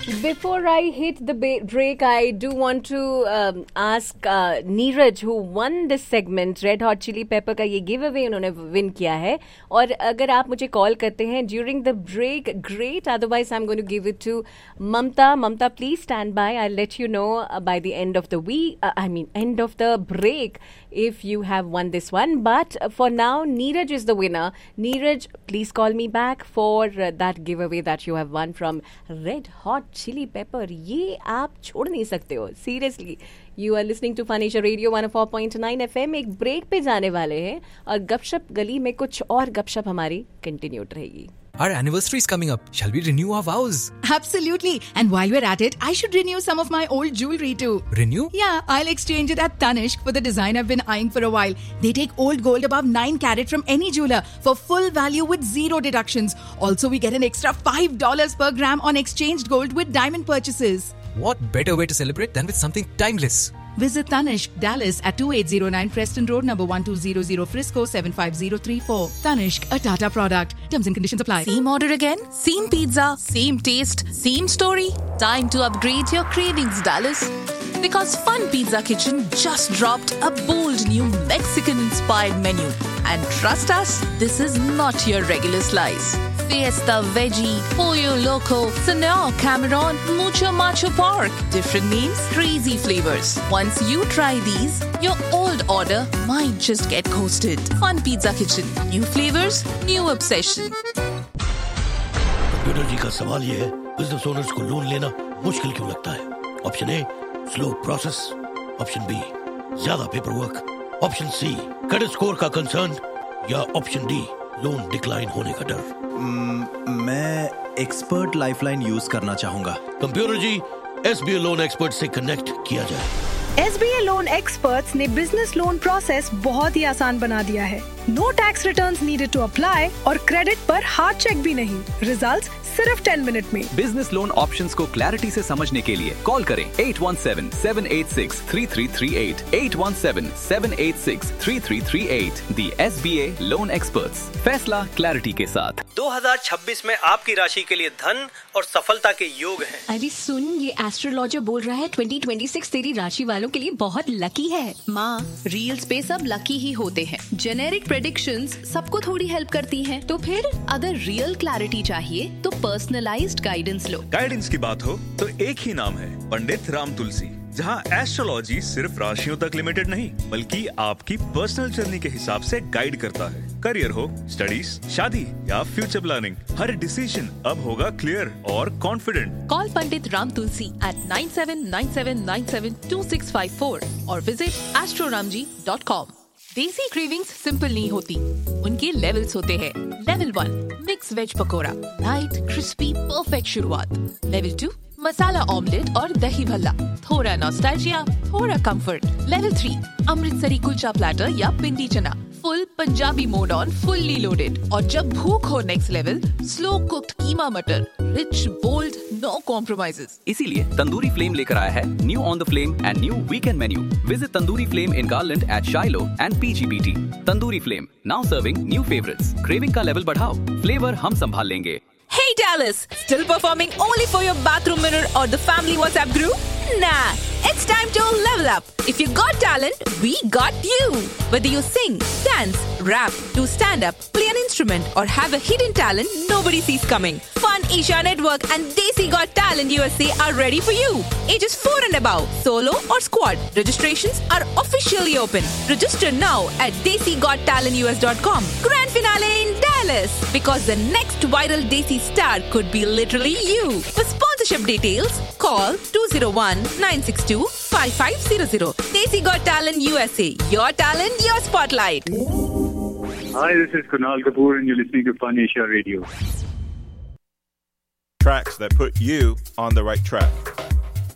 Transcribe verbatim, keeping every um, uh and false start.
Before I hit the ba- break, I do want to um, ask uh, Neeraj, who won this segment, Red Hot Chili Pepper का ये give away उन्होंने win किया है. और अगर आप मुझे कॉल करते हैं during the break, great. Otherwise, I'm going to give it to Mamta. Mamta, please stand by. I'll let you know uh, by the end of the week. Uh, I mean, end of the break, if you have won this one. But uh, for now, Neeraj is the winner. Neeraj, please call me back for uh, that giveaway that you have won from Red Hot Chili Pepper. ये आप छोड़ नहीं सकते हो. Seriously. You are listening to Fun Asia Radio one oh four point nine F M. एक break पे जाने वाले हैं और गपशप गली में कुछ और गपशप हमारी कंटिन्यूड रहेगी. Our anniversary is coming up. Shall we renew our vows? Absolutely. And while we're at it, I should renew some of my old jewelry too. Renew? Yeah, I'll exchange it at Tanishq for the design I've been eyeing for a while. They take old gold above nine carat from any jeweler for full value with zero deductions. Also, we get an extra five dollars per gram on exchanged gold with diamond purchases. What better way to celebrate than with something timeless? Visit Tanishq, Dallas at twenty-eight oh nine Preston Road, number one two zero zero, Frisco seven five zero three four. Tanishq, a Tata product. Terms and conditions apply. Same order again? Same pizza? Same taste? Same story? Time to upgrade your cravings, Dallas. Because Fun Pizza Kitchen just dropped a bold new Mexican-inspired menu. And trust us, this is not your regular slice. Fiesta Veggie, Pollo Loco, Senor Cameron, Mucho Macho Pork. Different names, crazy flavors. Once you try these, your old order might just get coasted. Fun Pizza Kitchen. New flavors, new obsession. Computer जी का सवाल ये है, business owners को loan लेना मुश्किल क्यों लगता है? Option A, slow process. Option B, ज्यादा paper work. Option C, credit score का कंसर्न. या ऑप्शन डी, लोन डिक्लाइन होने का डर. mm, मैं एक्सपर्ट लाइफलाइन यूज करना चाहूंगा. कंप्यूटर जी, एसबीआई लोन एक्सपर्ट से कनेक्ट किया जाए. S B I loan experts ने बिजनेस लोन प्रोसेस बहुत ही आसान बना दिया है. No tax returns needed to apply और क्रेडिट पर हार्ड चेक भी नहीं. रिजल्ट्स सिर्फ टेन मिनट में. बिजनेस लोन ऑप्शंस को क्लैरिटी से समझने के लिए कॉल करें eight one seven, seven eight six, three three three eight. eight one seven, seven eight six, three three three eight. The S B A loan experts. फैसला clarity के साथ. दो हज़ार छब्बीस में आपकी राशि के लिए धन और सफलता के योग हैं. अरे सुन, ये एस्ट्रोलॉजर बोल रहा है twenty twenty-six तेरी राशि वालों के लिए बहुत लकी है. माँ, रील्स पे सब लकी ही होते हैं. जेनेरिक प्रेडिक्शंस सबको थोड़ी हेल्प करती हैं. तो फिर अगर रियल क्लैरिटी चाहिए तो पर्सनलाइज्ड गाइडेंस लो. गाइडेंस की बात हो तो एक ही नाम है, पंडित राम तुलसी. जहाँ एस्ट्रोलॉजी सिर्फ राशियों तक लिमिटेड नहीं, बल्कि आपकी पर्सनल जर्नी के हिसाब से गाइड करता है. करियर हो, स्टडीज, शादी या फ्यूचर प्लानिंग, हर डिसीजन अब होगा क्लियर और कॉन्फिडेंट. कॉल पंडित राम तुलसी eight nine seven nine seven nine seven two six five four और visit astro Ram ji dot com. देसी क्रेविंग्स सिंपल नहीं होती, उनके लेवल्स होते हैं. Level one, mix veg pakora, light crispy perfect शुरुआत. लेवल टू, मसाला ऑमलेट और दही भल्ला, थोड़ा नॉस्टैल्जिया, थोड़ा comfort. Level three, Amritsari kulcha platter या पिंडी चना, full Punjabi mode on, fully loaded. और जब भूख हो नेक्स्ट लेवल, स्लो कुक्ड कीमा मटर, रिच बोल्ड, नो कॉम्प्रोमाइजेस. इसीलिए तंदूरी फ्लेम लेकर आया है new on the flame and new weekend menu. Visit tandoori flame in garland eight शाइलो and P G B T. Tandoori flame, now serving new favourites. Craving का level बढ़ाओ, flavour हम संभाल लेंगे. Hey Dallas, still performing only for your bathroom mirror or the family WhatsApp group? Nah, it's time to level up. If you got talent, we got you. Whether you sing, dance, rap, do stand-up, play an instrument or have a hidden talent nobody sees coming, Fun Asia Network and Desi Got Talent U S A are ready for you. Ages four and above, solo or squad. Registrations are officially open. Register now at desi got talent u s dot com. Grand finale in Dallas. Because the next viral Desi star could be literally you. For sponsorship details, call two oh one nine six two five five zero zero. Desi Got Talent U S A. Your talent, your spotlight. Hi, this is Kunal Kapoor and you're listening to Fun Asia Radio. Tracks that put you on the right track.